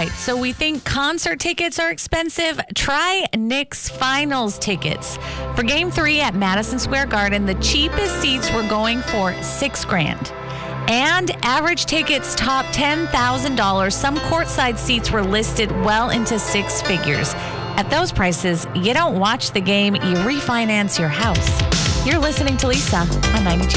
right. So we think concert tickets are expensive. Try Knicks finals tickets. For Game 3 at Madison Square Garden, the cheapest seats were going for $6,000. And average tickets top $10,000. Some courtside seats were listed well into six figures. At those prices, you don't watch the game, you refinance your house. You're listening to Lisa on 92.